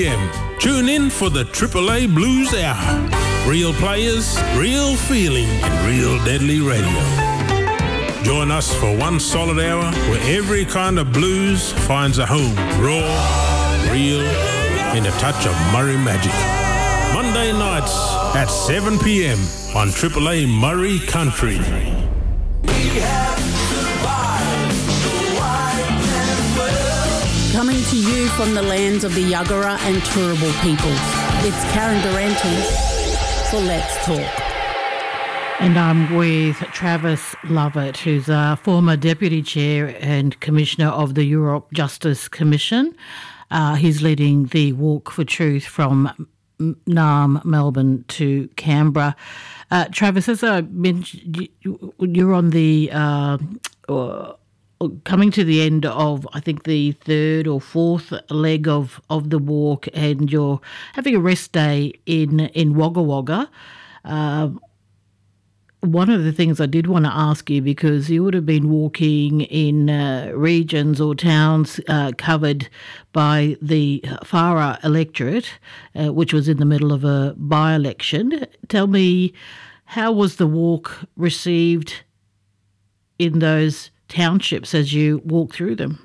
p.m. Tune in for the AAA Blues Hour. Real players, real feeling, and real deadly radio. Join us for one solid hour where every kind of blues finds a home. Raw, real, and a touch of Murray magic. Monday nights at 7 p.m. on AAA Murray Country. Coming to you from the lands of the Yagara and Turrbal peoples, it's Karen Durante for Let's Talk. And I'm with Travis Lovett, who's a former Deputy Chair and Commissioner of the Europe Justice Commission. He's leading the Walk for Truth from Naarm, Melbourne to Canberra. Travis, as I mentioned, you're on the coming to the end of, I think, the third or fourth leg of the walk, and you're having a rest day in Wagga Wagga. One of the things I did want to ask you, because you would have been walking in regions or towns covered by the Farah electorate, which was in the middle of a by-election. Tell me, how was the walk received in those townships as you walk through them?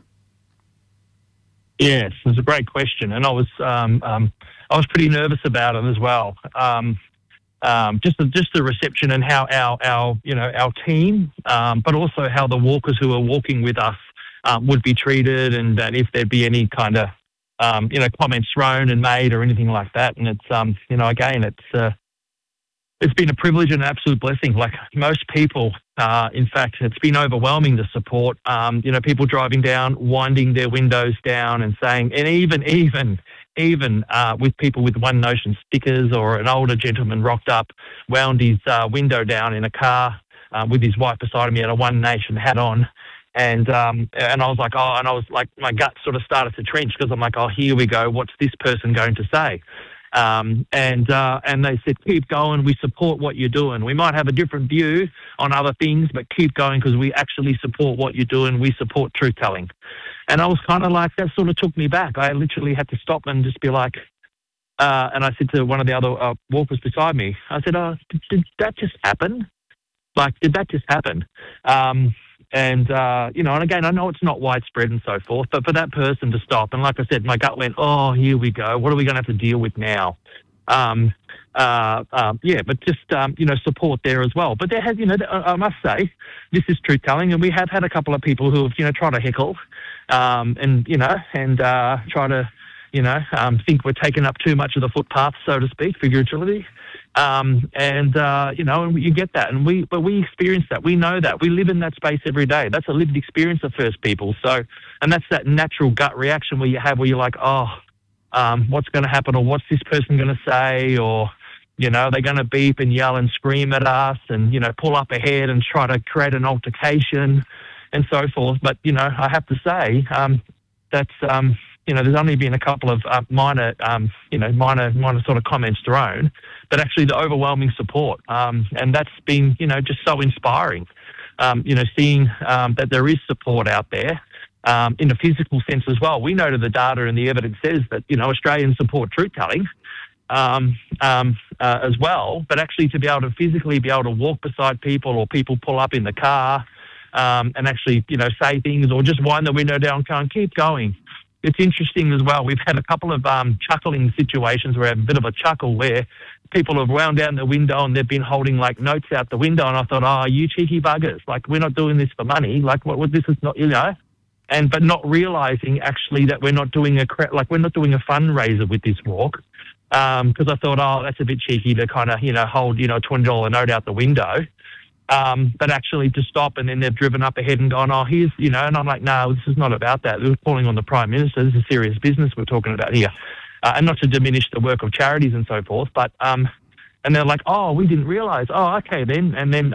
Yes, it's a great question, and I was pretty nervous about it as well. Just the reception and how our team, but also how the walkers who are walking with us would be treated, and that if there'd be any kind of comments thrown and made or anything like that. And it's again, it's been a privilege and an absolute blessing. Like most people, in fact, it's been overwhelming, the support. People driving down, winding their windows down and saying, and even with people with One Nation stickers, or an older gentleman rocked up, wound his window down in a car with his wife beside him. He had a One Nation hat on. And I was like, my gut sort of started to trench, because I'm like, oh, here we go. What's this person going to say? And they said, keep going. We support what you're doing. We might have a different view on other things, but keep going, because we actually support what you're doing. We support truth-telling. And I was kind of like, that sort of took me back. I literally had to stop and just be like, and I said to one of the other walkers beside me, I said, did that just happen? Like, did that just happen? And again, I know it's not widespread and so forth, but for that person to stop, and like I said, my gut went, oh, here we go. What are we going to have to deal with now? But just, support there as well. But there has, I must say, this is truth-telling, and we have had a couple of people who have, tried to heckle, and try to, think we're taking up too much of the footpath, so to speak, figuratively. And you get that. But we experience that. We know that. We live in that space every day. That's a lived experience of First People. So, and that's that natural gut reaction where you're like, what's going to happen, or what's this person going to say, or, they're going to beep and yell and scream at us and, pull up ahead and try to create an altercation and so forth. But, I have to say, that's, there's only been a couple of minor sort of comments thrown, but actually the overwhelming support. And that's been, just so inspiring, seeing that there is support out there in a physical sense as well. We know that the data and the evidence says that, Australians support truth-telling as well, but actually to be able to physically be able to walk beside people, or people pull up in the car and actually, say things, or just wind the window down and keep going. It's interesting as well. We've had a couple of chuckling situations where we have a bit of a chuckle where people have wound down the window and they've been holding like notes out the window, and I thought, oh, you cheeky buggers, like we're not doing this for money, like what this is not, but not realising actually that we're not doing a fundraiser with this walk, because I thought, oh, that's a bit cheeky to kind of hold a $20 note out the window. But actually to stop, and then they've driven up ahead and gone, oh, here's, and I'm like, no, this is not about that. We're calling on the Prime Minister. This is serious business we're talking about here. And not to diminish the work of charities and so forth, but, and they're like, oh, we didn't realise. Oh, okay then. And then,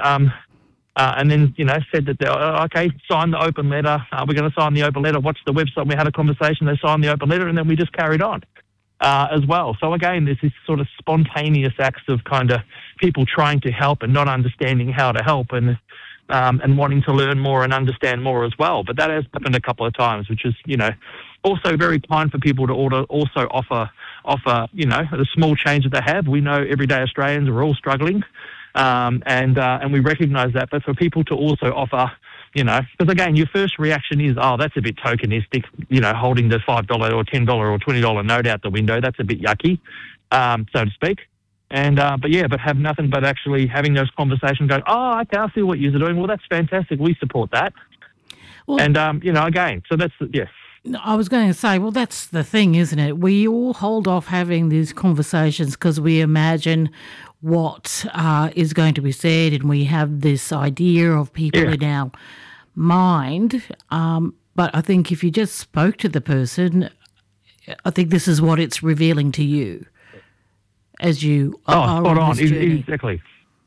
said that, okay, sign the open letter. We're going to sign the open letter. Watch the website. We had a conversation. They signed the open letter, and then we just carried on. As well. So again, there's this sort of spontaneous acts of kind of people trying to help and not understanding how to help. And and wanting to learn more and understand more as well. But that has happened a couple of times, which is, also very kind for people to also offer, the small change that they have. We know everyday Australians are all struggling, and we recognise that. But for people to also offer, because again, your first reaction is, oh, that's a bit tokenistic, holding the $5 or $10 or $20 note out the window. That's a bit yucky, so to speak. And but have nothing but actually having those conversations, going, oh, okay, I see what you're doing. Well, that's fantastic. We support that. Well, and again, so that's I was going to say, well, that's the thing, isn't it? We all hold off having these conversations because we imagine what is going to be said, and we have this idea of people in our mind. But I think if you just spoke to the person, I think this is what it's revealing to you as you are on this journey. Exactly.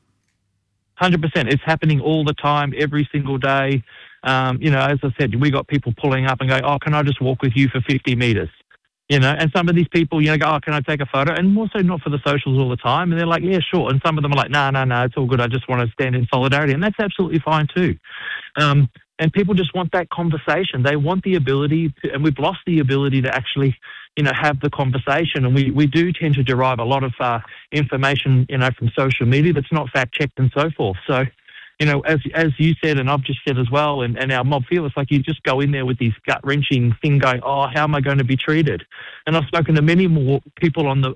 100%. It's happening all the time, every single day. As I said, we got people pulling up and going, oh, can I just walk with you for 50 metres? And some of these people, go, oh, can I take a photo? And also not for the socials all the time. And they're like, yeah, sure. And some of them are like, no, it's all good. I just want to stand in solidarity. And that's absolutely fine too. And people just want that conversation. They want the ability to, and we've lost the ability to actually, have the conversation. And we do tend to derive a lot of information, from social media that's not fact-checked and so forth. So, as you said, and I've just said as well, and our mob feel, it's like you just go in there with this gut-wrenching thing going, oh, how am I going to be treated? And I've spoken to many more people on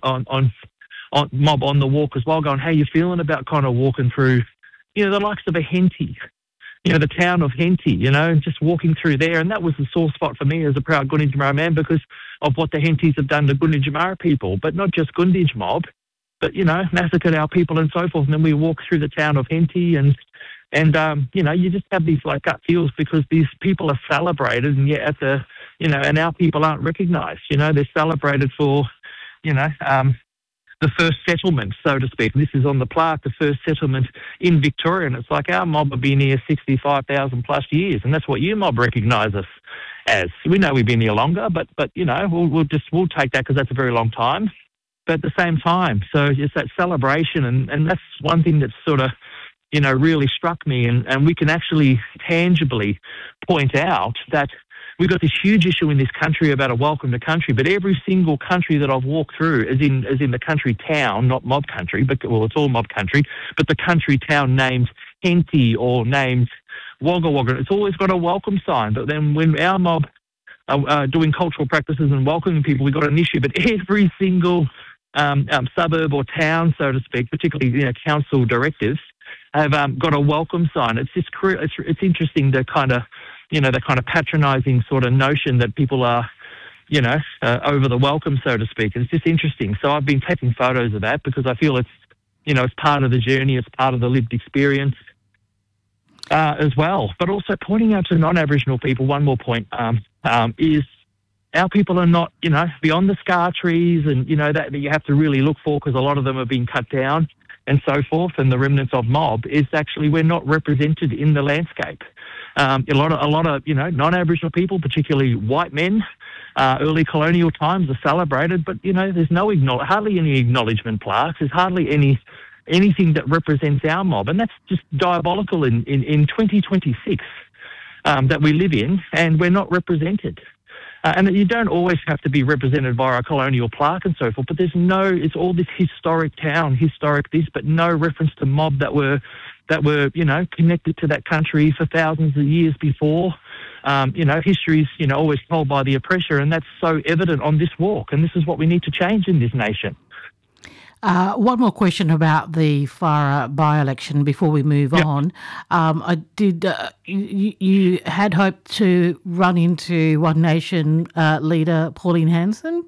mob on the walk as well, going, how you feeling about kind of walking through, the likes of a Henty, the town of Henty, and just walking through there. And that was the sore spot for me as a proud Gunditjmara man because of what the Hentys have done to Gunditjmara people, but not just Gunditj mob, but, massacred our people and so forth. And then we walk through the town of Henty and you just have these like gut feels because these people are celebrated, and yet and our people aren't recognised. They're celebrated for, the first settlement, so to speak. This is on the plaque, the first settlement in Victoria, and it's like our mob have been here 65,000 plus years, and that's what you mob recognise us as. We know we've been here longer, but we'll take that because that's a very long time. But at the same time, so it's that celebration, and that's one thing that's sort of, really struck me, and we can actually tangibly point out that we've got this huge issue in this country about a welcome to country, but every single country that I've walked through, as in the country town, not mob country, but it's all mob country, but the country town named Henty or named Wagga Wagga, it's always got a welcome sign. But then when our mob are doing cultural practices and welcoming people, we've got an issue. But every single suburb or town, so to speak, particularly council directives, have got a welcome sign. It's just it's interesting the kind of the kind of patronising sort of notion that people are over the welcome, so to speak. It's just interesting. So I've been taking photos of that because I feel it's it's part of the journey, it's part of the lived experience as well. But also pointing out to non-Aboriginal people, one more point is our people are not beyond the scar trees and that you have to really look for because a lot of them have been cut down and so forth, and the remnants of mob is actually we're not represented in the landscape. A lot of non-Aboriginal people, particularly white men, early colonial times are celebrated, but there's hardly any acknowledgement plaques. There's hardly anything that represents our mob, and that's just diabolical in 2026 that we live in, and we're not represented. And you don't always have to be represented via a colonial plaque and so forth, but it's all this historic town, historic this, but no reference to mob that were connected to that country for thousands of years before. History's, always told by the oppressor, and that's so evident on this walk, and this is what we need to change in this nation. One more question about the Farah by-election before we move on. You had hoped to run into One Nation leader Pauline Hanson?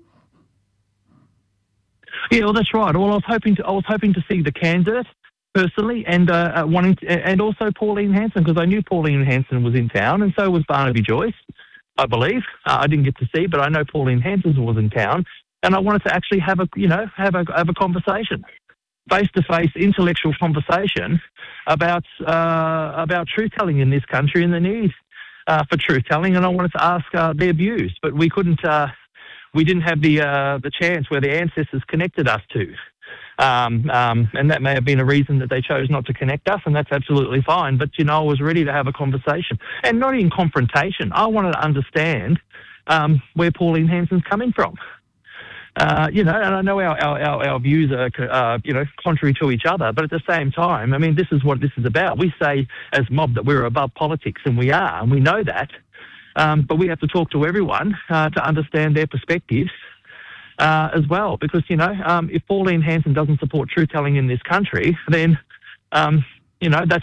Yeah, well, that's right. Well, I was hoping to see the candidate personally, and and also Pauline Hanson, because I knew Pauline Hanson was in town, and so was Barnaby Joyce, I believe. I didn't get to see, but I know Pauline Hanson was in town. And I wanted to actually have a conversation, face-to-face intellectual conversation about truth telling in this country and the need for truth telling. And I wanted to ask their views, but we couldn't. We didn't have the chance where the ancestors connected us to. And that may have been a reason that they chose not to connect us, and that's absolutely fine. But, I was ready to have a conversation, and not in confrontation. I wanted to understand where Pauline Hanson's coming from. And I know our views are, contrary to each other, but at the same time, I mean, this is what this is about. We say as mob that we're above politics, and we are, and we know that. But we have to talk to everyone to understand their perspectives as well. Because, if Pauline Hanson doesn't support truth-telling in this country, then, that's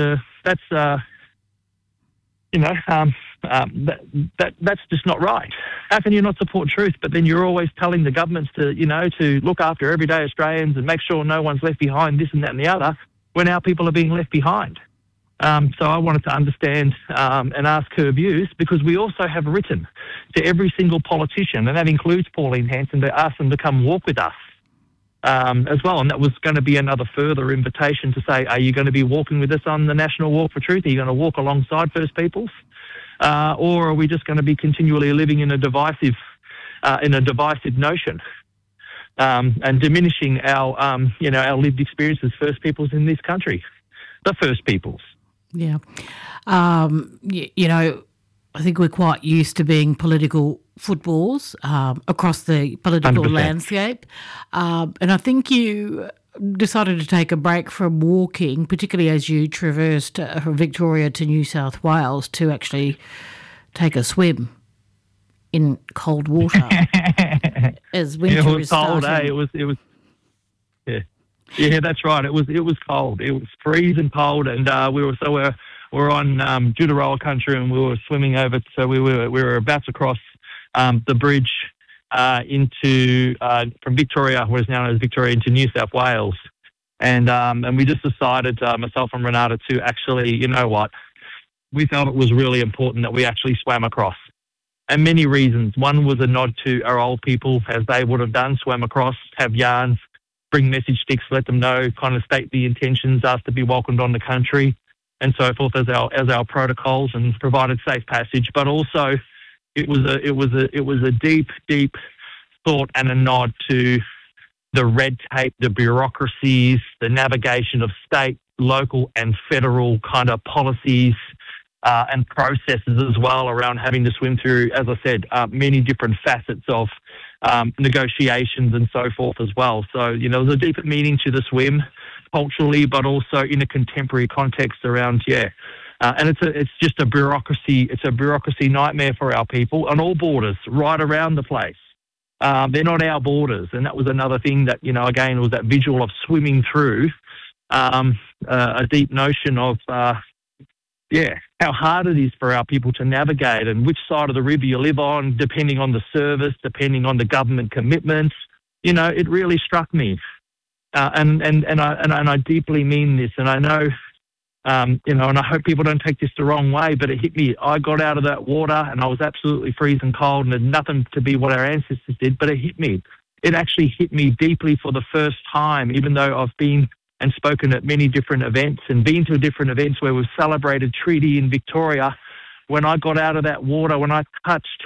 just not right. How can you not support truth, but then you're always telling the governments to look after everyday Australians and make sure no one's left behind, this and that and the other, when our people are being left behind? So I wanted to understand and ask her views, because we also have written to every single politician, and that includes Pauline Hanson, to ask them to come walk with us as well. And that was going to be another further invitation to say, are you going to be walking with us on the National Walk for Truth? Are you going to walk alongside First Peoples? Or are we just going to be continually living in a divisive notion and diminishing our lived experiences, First Peoples in this country, the First Peoples? Yeah. I think we're quite used to being political footballs across the political 100%. landscape. And I think you decided to take a break from walking, particularly as you traversed from Victoria to New South Wales, to actually take a swim in cold water as winter is starting. It was cold, eh? It was. Yeah, that's right. It was cold. It was freezing cold, and we're on Judaroa country, and we were swimming over. So we were about to cross the bridge into from Victoria, what is known as Victoria, into New South Wales, and we just decided, myself and Renata, to actually, we felt it was really important that we actually swam across, and many reasons. One was a nod to our old people, as they would have done, swam across, have yarns, bring message sticks, let them know, kind of state the intentions, ask to be welcomed on the country, and so forth as our protocols, and provided safe passage. But also, it was a deep thought and a nod to the red tape, the bureaucracies, the navigation of state, local, and federal kind of policies and processes as well around having to swim through, as I said, many different facets of negotiations and so forth as well. So, there's a deeper meaning to the swim culturally, but also in a contemporary context around, and it's just a bureaucracy. It's a bureaucracy nightmare for our people on all borders, right around the place. They're not our borders, and that was another thing that, again, was that visual of swimming through a deep notion of, how hard it is for our people to navigate, and which side of the river you live on, depending on the service, depending on the government commitments. It really struck me, and I deeply mean this, and I know, and I hope people don't take this the wrong way, but it hit me. I got out of that water, and I was absolutely freezing cold, and had nothing to be what our ancestors did, but it hit me. It actually hit me deeply for the first time, even though I've been and spoken at many different events and been to different events where we've celebrated treaty in Victoria. When I got out of that water, when I touched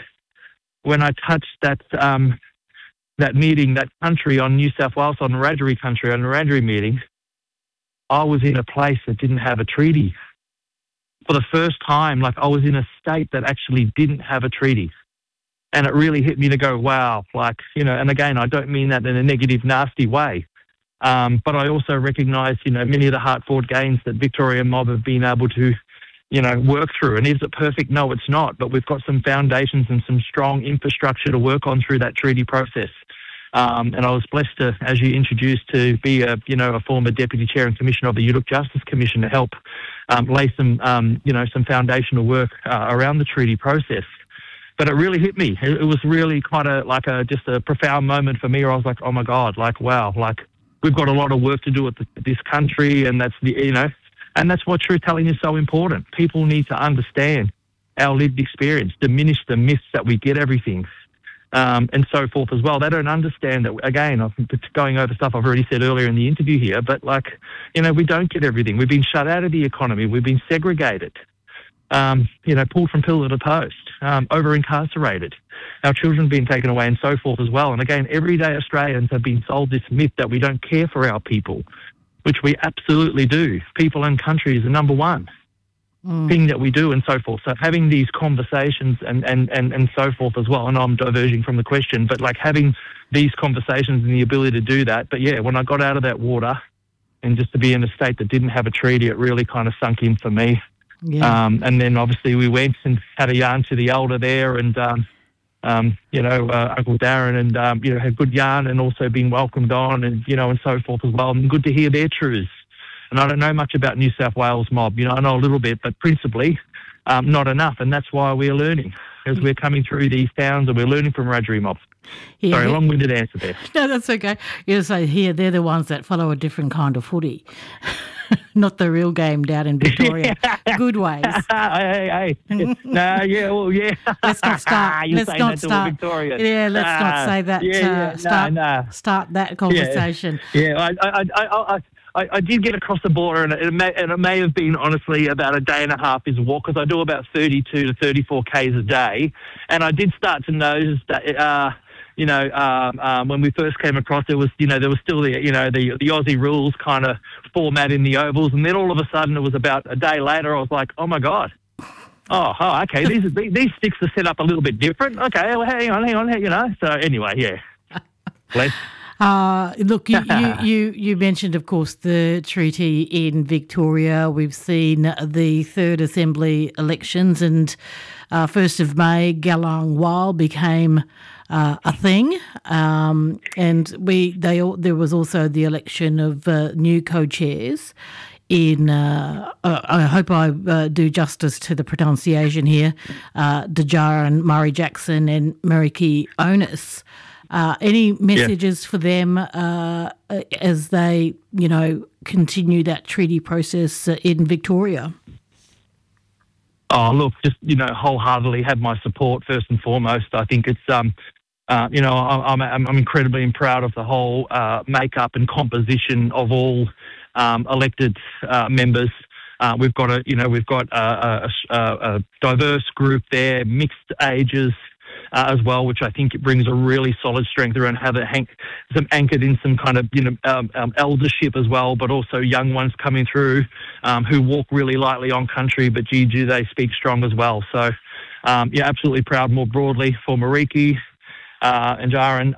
that meeting, that country on New South Wales, on Wiradjuri country, on the Wiradjuri meeting, I was in a place that didn't have a treaty. For the first time, I was in a state that actually didn't have a treaty. And it really hit me to go, wow, and again, I don't mean that in a negative, nasty way. But I also recognise, many of the hard-fought gains that Victoria mob have been able to, work through. And is it perfect? No, it's not. But we've got some foundations and some strong infrastructure to work on through that treaty process. And I was blessed to, as you introduced, to be a former deputy chair and commissioner of the Uduk Justice Commission to help lay some foundational work around the treaty process. But it really hit me. It was really kind of just a profound moment for me, where I was like, oh my God, wow, we've got a lot of work to do with this country, and that's and that's why truth telling is so important. People need to understand our lived experience, diminish the myths that we get everything, and so forth as well. They don't understand that. Again, I'm going over stuff I've already said earlier in the interview here, but we don't get everything. We've been shut out of the economy. We've been segregated, pulled from pillar to post, over incarcerated. our children being taken away and so forth as well. And again, everyday Australians have been sold this myth that we don't care for our people, which we absolutely do. People and country is the number one thing that we do and so forth. So having these conversations and so forth as well, and I'm diverging from the question, but like having these conversations and the ability to do that. But yeah, when I got out of that water and just to be in a state that didn't have a treaty, it really kind of sunk in for me. Yeah. And then obviously we went and had a yarn to the elder there and, Uncle Darren and, had good yarn and also being welcomed on and, and so forth as well. And good to hear their truths. And I don't know much about New South Wales mob. I know a little bit, but principally not enough. And that's why we're learning, as we're coming through these towns and we're learning from Wiradjuri mob. Yeah, Sorry, long-winded answer there. No, that's okay. You say here they're the ones that follow a different kind of footy, not the real game down in Victoria. Good ways. Hey. No, yeah, well, yeah. Let's not start. You're let's saying not that to a start. Victorian. Yeah, let's not say that. Start that conversation. Yeah, I did get across the border, and it may have been honestly about a day and a half is a walk because I do about 32 to 34 k's a day, and I did start to notice that. When we first came across, there was still the Aussie rules kind of format in the ovals, and then all of a sudden, it was about a day later, I was like, oh my God. Oh, okay. These sticks are set up a little bit different. Okay, well, hang on. So anyway, yeah. Let's. Look, you mentioned, of course, the treaty in Victoria. We've seen the third Assembly elections, and 1st of May, Galang Wal became a thing, and there was also the election of new co-chairs in. I hope I do justice to the pronunciation here. Dajaran Murray Jackson and Meriki Onus. Any messages for them as they, continue that treaty process in Victoria? Oh, look, just, wholeheartedly have my support first and foremost. I think it's, I'm incredibly proud of the whole makeup and composition of all elected members. We've got a diverse group there, mixed ages, as well, which I think it brings a really solid strength around how they're some anchored in some kind of eldership as well, but also young ones coming through who walk really lightly on country, but do they speak strong as well. So absolutely proud more broadly for Meriki and Jaran.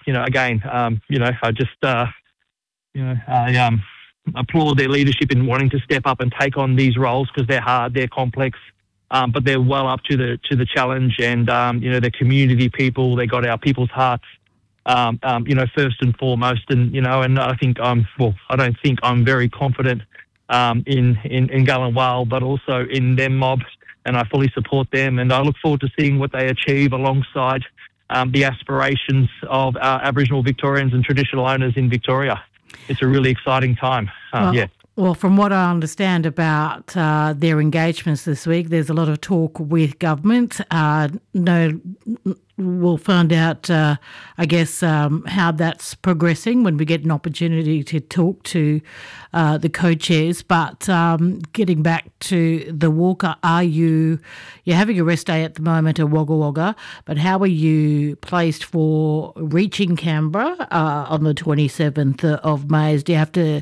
I just I applaud their leadership in wanting to step up and take on these roles because they're hard, they're complex. But they're well up to the challenge, and they're community people. They got our people's hearts, first and foremost. And and I think I'm very confident in Galang Wal, but also in them mob, and I fully support them. And I look forward to seeing what they achieve alongside the aspirations of Aboriginal Victorians and traditional owners in Victoria. It's a really exciting time. Well, from what I understand about their engagements this week, there's a lot of talk with government. We'll find out, how that's progressing when we get an opportunity to talk to the co-chairs. But getting back to the walk, you're having a rest day at the moment at Wagga Wagga, but how are you placed for reaching Canberra on the 27th of May? Do you have to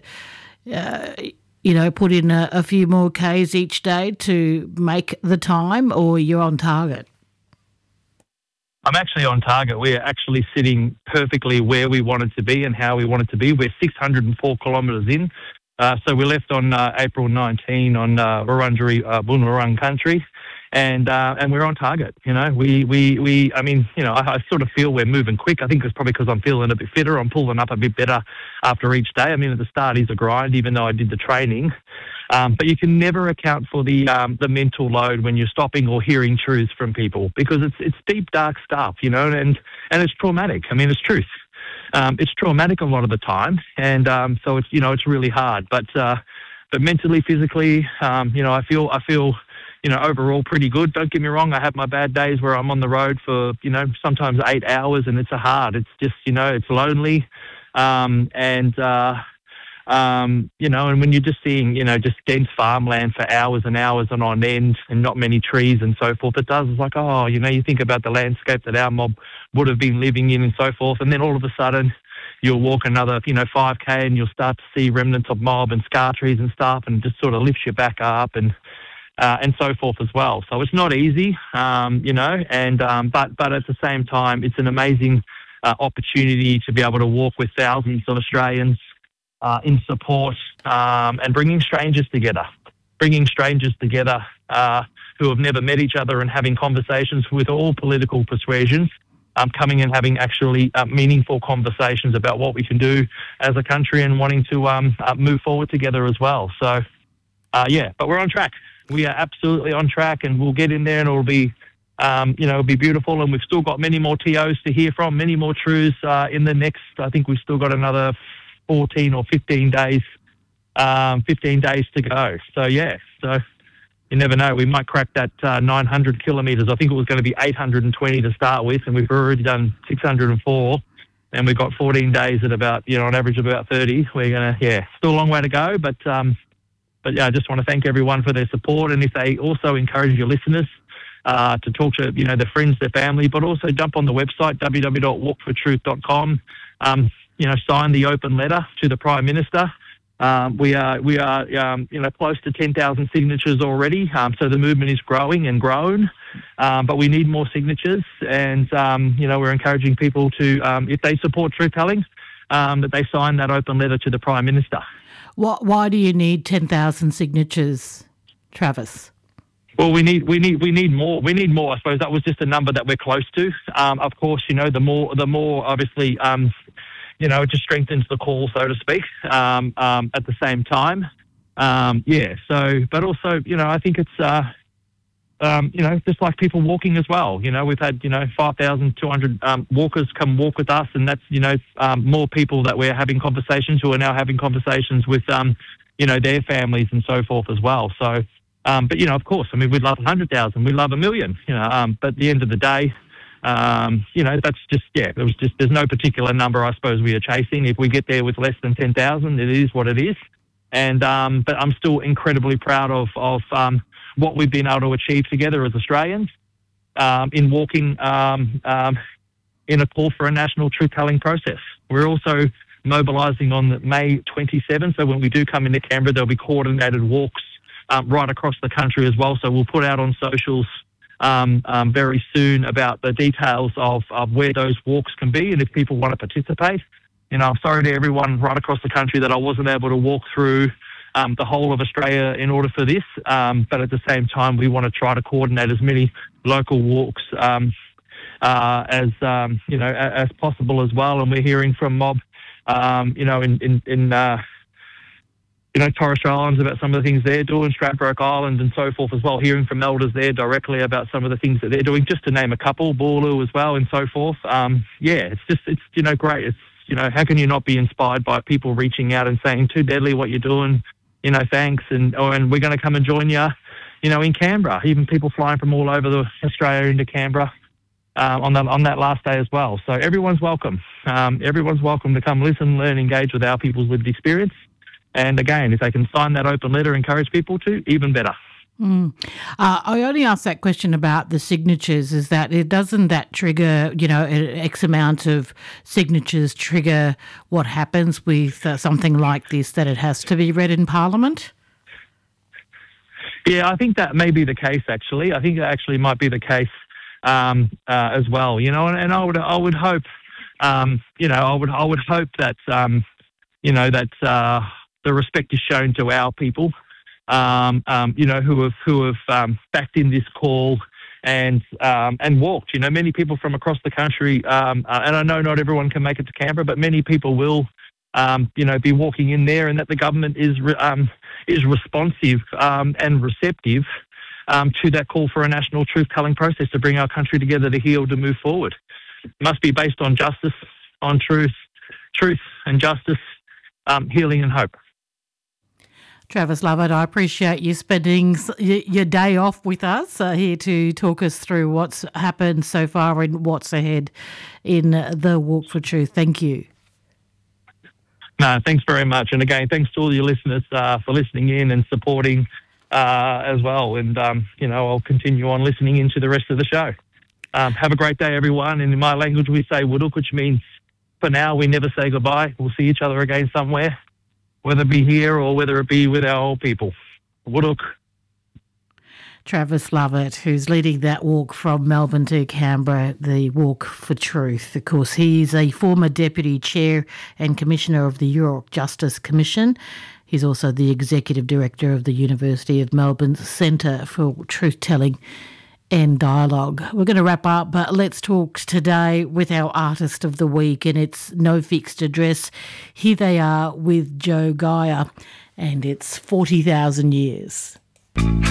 put in a few more Ks each day to make the time, or you're on target? I'm actually on target. We're actually sitting perfectly where we wanted to be and how we wanted to be. We're 604 kilometres in. So we left on April 19 on Wurundjeri Boonwurrung country. And we're on target. I sort of feel we're moving quick. I think it's probably because I'm feeling a bit fitter. I'm pulling up a bit better after each day. I mean, at the start is a grind, even though I did the training. But you can never account for the mental load when you're stopping or hearing truths from people, because it's deep, dark stuff, and it's traumatic. I mean, it's truth. It's traumatic a lot of the time, and so it's it's really hard. But mentally, physically, I feel. Overall pretty good. Don't get me wrong, I have my bad days where I'm on the road for, sometimes 8 hours, and it's hard. It's just, it's lonely. You know, and when you're just seeing, you know, just dense farmland for hours and hours and on end and not many trees and so forth, it does. It's like, oh, you know, you think about the landscape that our mob would have been living in and so forth, and then all of a sudden you'll walk another, you know, 5K and you'll start to see remnants of mob and scar trees and stuff, and it just sort of lifts you back up and so forth as well. So it's not easy, you know, and but at the same time, it's an amazing opportunity to be able to walk with thousands of Australians in support and bringing strangers together who have never met each other and having conversations with all political persuasions, coming and having actually meaningful conversations about what we can do as a country and wanting to move forward together as well. So, yeah, but we're on track. We are absolutely on track, and we'll get in there and it'll be, you know, it'll be beautiful. And we've still got many more TOs to hear from, many more truths in the next, I think we've still got another 14 or 15 days, 15 days to go. So, yeah, so you never know. We might crack that 900 kilometres. I think it was going to be 820 to start with, and we've already done 604, and we've got 14 days at about, you know, on average about 30. We're going to, yeah, still a long way to go, but yeah, I just want to thank everyone for their support, and if they also encourage your listeners to talk to, you know, their friends, their family, but also jump on the website, www.walkfortruth.com, you know, sign the open letter to the Prime Minister. We are you know, close to 10,000 signatures already, so the movement is growing and grown, but we need more signatures, and, you know, we're encouraging people to, if they support truth-telling, that they sign that open letter to the Prime Minister. Why do you need 10,000 signatures, Travis? Well, we need more. We need more. I suppose that was just a number that we're close to. Of course, you know, the more obviously, you know, it just strengthens the call, so to speak. At the same time, yeah. So, but also, you know, I think it's, you know, just like people walking as well. You know, we've had, you know, 5,200 walkers come walk with us, and that's, you know, more people that we're having conversations who are now having conversations with, you know, their families and so forth as well. So, but, you know, of course, I mean, we'd love 100,000, we'd love 1 million, you know, but at the end of the day, you know, that's just, yeah, there's no particular number, I suppose, we are chasing. If we get there with less than 10,000, it is what it is. And, but I'm still incredibly proud of what we've been able to achieve together as Australians in walking in a call for a national truth-telling process. We're also mobilising on May 27th, so when we do come into Canberra, there'll be coordinated walks right across the country as well. So we'll put out on socials very soon about the details of where those walks can be, and if people want to participate. You know, I'm sorry to everyone right across the country that I wasn't able to walk through the whole of Australia in order for this, but at the same time, we want to try to coordinate as many local walks as you know, as possible as well. And we're hearing from mob, you know, in you know, Torres Strait Islands about some of the things they're doing, Stradbroke Island and so forth as well. Hearing from elders there directly about some of the things that they're doing, just to name a couple, Boorloo as well, and so forth. Yeah, it's you know, great. It's, you know, how can you not be inspired by people reaching out and saying, too deadly what you're doing, you know, thanks, and we're going to come and join you, you know, in Canberra. Even people flying from all over Australia into Canberra on that last day as well. So everyone's welcome. Everyone's welcome to come listen, learn, engage with our people's lived experience. And again, if they can sign that open letter, encourage people to, even better. I only asked that question about the signatures, is that doesn't that trigger, you know, X amount of signatures trigger what happens with something like this, that it has to be read in Parliament? Yeah, I think that may be the case, actually. I think that actually might be the case as well, you know, and I would hope, you know, I would hope that, you know, that the respect is shown to our people, you know, who have backed in this call and walked. You know, many people from across the country, and I know not everyone can make it to Canberra, but many people will, you know, be walking in there, and that the government is responsive and receptive to that call for a national truth-telling process to bring our country together, to heal, to move forward. It must be based on justice, on truth and justice, healing and hope. Travis Lovett, I appreciate you spending your day off with us here to talk us through what's happened so far and what's ahead in the Walk for Truth. Thank you. No, thanks very much. And again, thanks to all your listeners for listening in and supporting as well. And, I'll continue on listening into the rest of the show. Have a great day, everyone. And in my language, we say wuduk, which means for now, we never say goodbye. We'll see each other again somewhere, whether it be here or whether it be with our old people. Wuduk. Travis Lovett, who's leading that walk from Melbourne to Canberra, the Walk for Truth. Of course, he's a former Deputy Chair and Commissioner of the York Justice Commission. He's also the Executive Director of the University of Melbourne's Centre for Truth-Telling and Dialogue. We're going to wrap up, but let's talk today with our Artist of the Week, and it's No Fixed Address. Here they are with Joe Geyer, and it's 40,000 Years.